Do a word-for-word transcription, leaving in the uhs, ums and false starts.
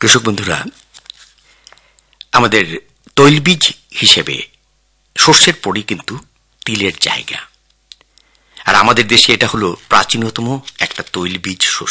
কৃষক বন্ধুরা, আমাদের তৈলবীজ হিসেবে শস্যের পরই কিন্তু তিলের জায়গা। আর আমাদের দেশে এটা হলো প্রাচীনতম একটা তৈলবীজ শস্য।